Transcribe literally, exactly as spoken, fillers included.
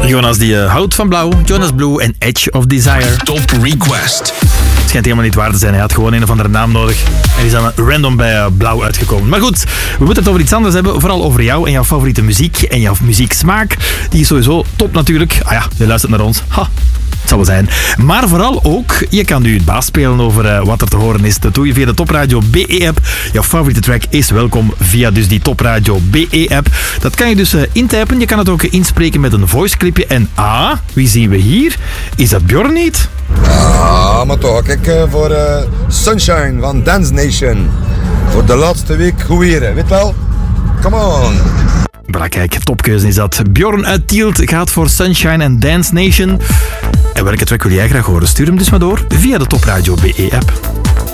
Jonas die uh, houdt van blauw. Jonas Blue en Edge of Desire. Top Request. Het schijnt helemaal niet waar te zijn. Hij had gewoon een of andere naam nodig. En is dan random bij uh, blauw uitgekomen. Maar goed, we moeten het over iets anders hebben. Vooral over jou en jouw favoriete muziek. En jouw muzieksmaak. Die is sowieso top natuurlijk. Ah ja, je luistert naar ons. Ha. Het zal wel zijn. Maar vooral ook, je kan nu het baas spelen over uh, wat er te horen is. Dat doe je via de Top Radio B E-app. Jouw favoriete track is welkom via dus die Top Radio B E-app. Dat kan je dus uh, intypen. Je kan het ook uh, inspreken met een voiceclipje. En ah, wie zien we hier? Is dat Bjorn niet? Ah, maar toch. Kijk uh, voor uh, Sunshine van Dance Nation. Voor de laatste week goed weer, weet wel? Come on. Voilà, kijk, topkeuze is dat. Bjorn uit Tielt gaat voor Sunshine en Dance Nation. En welke track wil jij graag horen? Stuur hem dus maar door via de Top Radio B E-app.